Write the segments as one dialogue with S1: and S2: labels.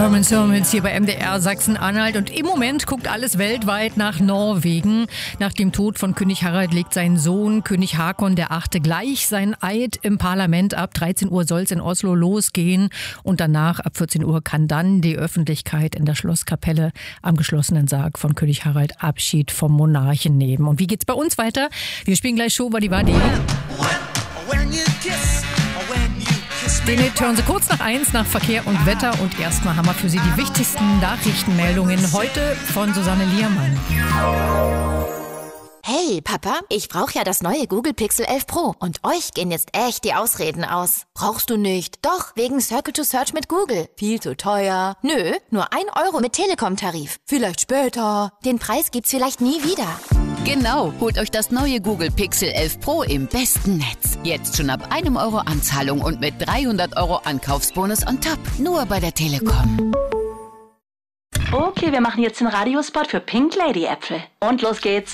S1: Herman Sörmels hier bei MDR Sachsen-Anhalt. Und im Moment guckt alles weltweit nach Norwegen. Nach dem Tod von König Harald legt sein Sohn König Haakon VIII. Gleich sein Eid im Parlament ab. 13 Uhr soll es in Oslo losgehen. Und danach, ab 14 Uhr, kann dann die Öffentlichkeit in der Schlosskapelle am geschlossenen Sarg von König Harald Abschied vom Monarchen nehmen. Und wie geht's bei uns weiter? Wir spielen gleich Show Wadi Wadi. Den Hit hören Sie kurz nach 1 nach Verkehr und Wetter. Und erstmal haben wir für Sie die wichtigsten Nachrichtenmeldungen heute von Susanne Liermann.
S2: Hey Papa, ich brauche ja das neue Google Pixel 11 Pro und euch gehen jetzt echt die Ausreden aus. Brauchst du nicht? Doch, wegen Circle to Search mit Google. Viel zu teuer. Nö, nur 1 Euro mit Telekom-Tarif. Vielleicht später. Den Preis gibt's vielleicht nie wieder.
S3: Genau, holt euch das neue Google Pixel 11 Pro im besten Netz. Jetzt schon ab 1 Euro Anzahlung und mit 300 Euro Ankaufsbonus on top. Nur bei der Telekom.
S4: Okay, wir machen jetzt den Radiospot für Pink Lady Äpfel. Und los geht's.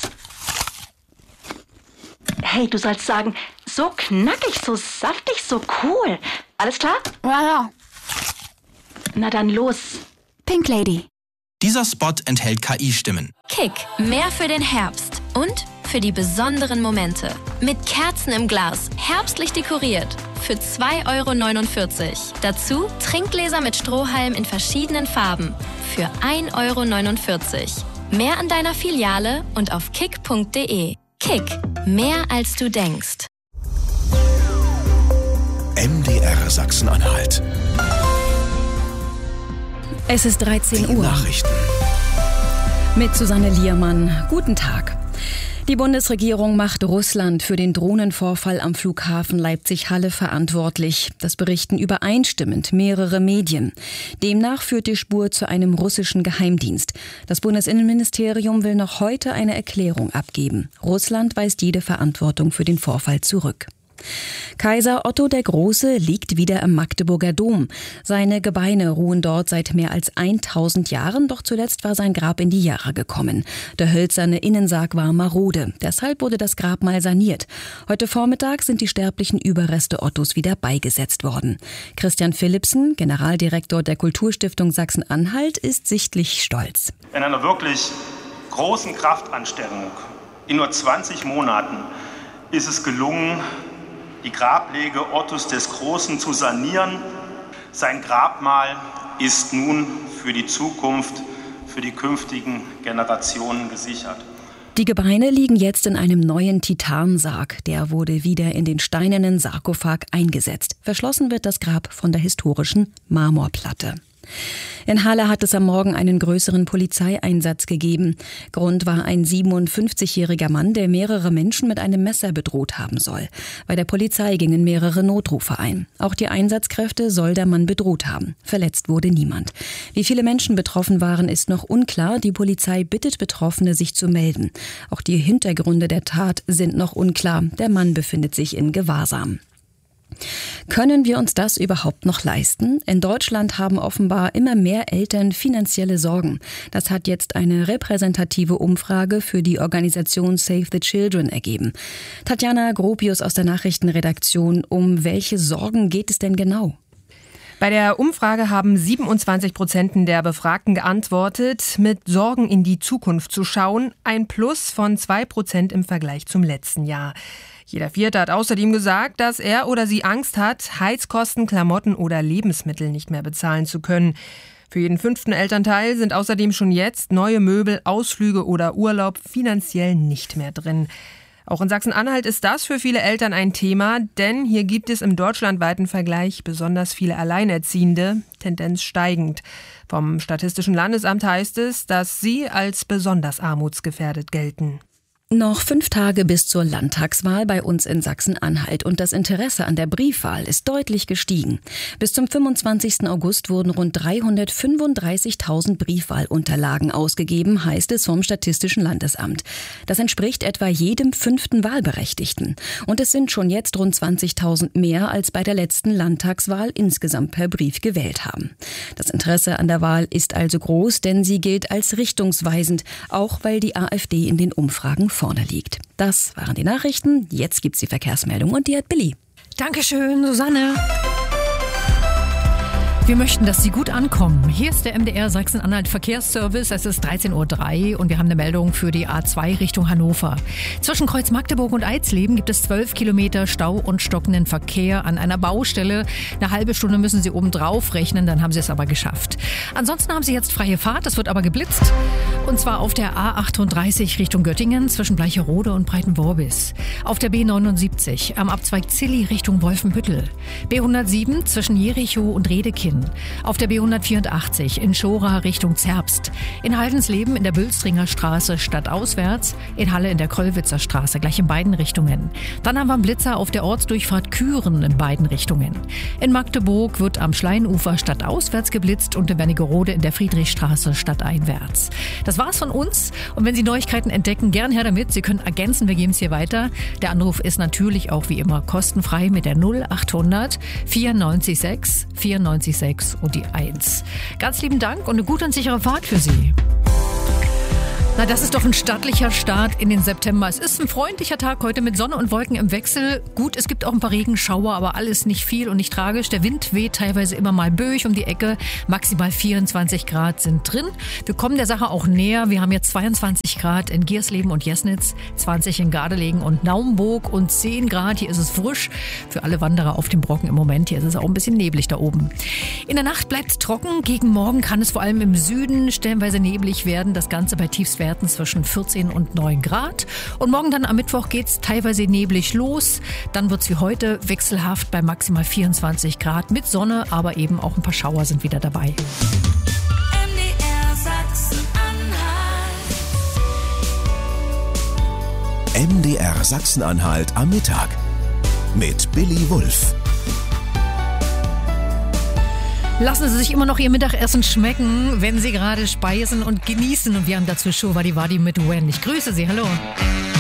S4: Hey, du sollst sagen, so knackig, so saftig, so cool. Alles klar?
S5: Ja.
S4: Na dann los.
S5: Pink Lady.
S6: Dieser Spot enthält KI-Stimmen.
S7: Kick, mehr für den Herbst und für die besonderen Momente. Mit Kerzen im Glas, herbstlich dekoriert. Für 2,49 €. Dazu Trinkgläser mit Strohhalm in verschiedenen Farben. Für 1,49 €. Mehr an deiner Filiale und auf kick.de. Kick, mehr als du denkst.
S8: MDR Sachsen-Anhalt.
S9: Es ist 13
S8: Die
S9: Uhr.
S8: Nachrichten.
S9: Mit Susanne Liermann. Guten Tag. Die Bundesregierung macht Russland für den Drohnenvorfall am Flughafen Leipzig-Halle verantwortlich. Das berichten übereinstimmend mehrere Medien. Demnach führt die Spur zu einem russischen Geheimdienst. Das Bundesinnenministerium will noch heute eine Erklärung abgeben. Russland weist jede Verantwortung für den Vorfall zurück. Kaiser Otto der Große liegt wieder im Magdeburger Dom. Seine Gebeine ruhen dort seit mehr als 1000 Jahren, doch zuletzt war sein Grab in die Jahre gekommen. Der hölzerne Innensarg war marode, deshalb wurde das Grabmal saniert. Heute Vormittag sind die sterblichen Überreste Ottos wieder beigesetzt worden. Christian Philipsen, Generaldirektor der Kulturstiftung Sachsen-Anhalt, ist sichtlich stolz.
S10: In einer wirklich großen Kraftanstrengung, in nur 20 Monaten, ist es gelungen, die Grablege Ottos des Großen zu sanieren. Sein Grabmal ist nun für die Zukunft, für die künftigen Generationen gesichert.
S9: Die Gebeine liegen jetzt in einem neuen Titansarg. Der wurde wieder in den steinernen Sarkophag eingesetzt. Verschlossen wird das Grab von der historischen Marmorplatte. In Halle hat es am Morgen einen größeren Polizeieinsatz gegeben. Grund war ein 57-jähriger Mann, der mehrere Menschen mit einem Messer bedroht haben soll. Bei der Polizei gingen mehrere Notrufe ein. Auch die Einsatzkräfte soll der Mann bedroht haben. Verletzt wurde niemand. Wie viele Menschen betroffen waren, ist noch unklar. Die Polizei bittet Betroffene, sich zu melden. Auch die Hintergründe der Tat sind noch unklar. Der Mann befindet sich in Gewahrsam. Können wir uns das überhaupt noch leisten? In Deutschland haben offenbar immer mehr Eltern finanzielle Sorgen. Das hat jetzt eine repräsentative Umfrage für die Organisation Save the Children ergeben. Tatjana Gropius aus der Nachrichtenredaktion, um welche Sorgen geht es denn genau?
S11: Bei der Umfrage haben 27% der Befragten geantwortet, mit Sorgen in die Zukunft zu schauen, ein Plus von 2% im Vergleich zum letzten Jahr. Jeder Vierte hat außerdem gesagt, dass er oder sie Angst hat, Heizkosten, Klamotten oder Lebensmittel nicht mehr bezahlen zu können. Für jeden 5. Elternteil sind außerdem schon jetzt neue Möbel, Ausflüge oder Urlaub finanziell nicht mehr drin. Auch in Sachsen-Anhalt ist das für viele Eltern ein Thema, denn hier gibt es im deutschlandweiten Vergleich besonders viele Alleinerziehende, Tendenz steigend. Vom Statistischen Landesamt heißt es, dass sie als besonders armutsgefährdet gelten.
S9: Noch 5 Tage bis zur Landtagswahl bei uns in Sachsen-Anhalt und das Interesse an der Briefwahl ist deutlich gestiegen. Bis zum 25. August wurden rund 335.000 Briefwahlunterlagen ausgegeben, heißt es vom Statistischen Landesamt. Das entspricht etwa jedem 5. Wahlberechtigten. Und es sind schon jetzt rund 20.000 mehr als bei der letzten Landtagswahl insgesamt per Brief gewählt haben. Das Interesse an der Wahl ist also groß, denn sie gilt als richtungsweisend, auch weil die AfD in den Umfragen vorne liegt. Das waren die Nachrichten. Jetzt gibt's die Verkehrsmeldung und die hat Billy.
S1: Dankeschön, Susanne. Wir möchten, dass Sie gut ankommen. Hier ist der MDR Sachsen-Anhalt Verkehrsservice. Es ist 13:03 Uhr und wir haben eine Meldung für die A2 Richtung Hannover. Zwischen Kreuz Magdeburg und Eisleben gibt es 12 Kilometer Stau und stockenden Verkehr an einer Baustelle. Eine halbe Stunde müssen Sie oben drauf rechnen, dann haben Sie es aber geschafft. Ansonsten haben Sie jetzt freie Fahrt, es wird aber geblitzt. Und zwar auf der A38 Richtung Göttingen zwischen Bleicherode und Breitenworbis. Auf der B79 am Abzweig Zilli Richtung Wolfenbüttel. B107 zwischen Jericho und Redekin. Auf der B184 in Schora Richtung Zerbst. In Haldensleben in der Bülstringer Straße stadtauswärts. In Halle in der Kröllwitzer Straße, gleich in beiden Richtungen. Dann haben wir einen Blitzer auf der Ortsdurchfahrt Küren in beiden Richtungen. In Magdeburg wird am Schleinufer stadtauswärts geblitzt und in Wernigerode in der Friedrichstraße stadteinwärts. Das war's von uns. Und wenn Sie Neuigkeiten entdecken, gern her damit. Sie können ergänzen, wir geben es hier weiter. Der Anruf ist natürlich auch wie immer kostenfrei mit der 0800 94 6 und die 1. Ganz lieben Dank und eine gute und sichere Fahrt für Sie. Na, das ist doch ein stattlicher Start in den September. Es ist ein freundlicher Tag heute mit Sonne und Wolken im Wechsel. Gut, es gibt auch ein paar Regenschauer, aber alles nicht viel und nicht tragisch. Der Wind weht teilweise immer mal böig um die Ecke. Maximal 24 Grad sind drin. Wir kommen der Sache auch näher. Wir haben jetzt 22 Grad in Giersleben und Jesnitz, 20 in Gardelegen und Naumburg und 10 Grad. Hier ist es frisch für alle Wanderer auf dem Brocken im Moment. Hier ist es auch ein bisschen neblig da oben. In der Nacht bleibt es trocken. Gegen Morgen kann es vor allem im Süden stellenweise neblig werden. Das Ganze bei Tiefstwerten zwischen 14 und 9 Grad. Und morgen dann am Mittwoch geht's teilweise neblig los. Dann wird's wie heute wechselhaft bei maximal 24 Grad mit Sonne, aber eben auch ein paar Schauer sind wieder dabei.
S5: MDR Sachsen-Anhalt.
S8: MDR Sachsen-Anhalt am Mittag mit Billy Wulff.
S1: Lassen Sie sich immer noch Ihr Mittagessen schmecken, wenn Sie gerade speisen und genießen. Und wir haben dazu Show Wadi Wadi mit When. Ich grüße Sie, hallo.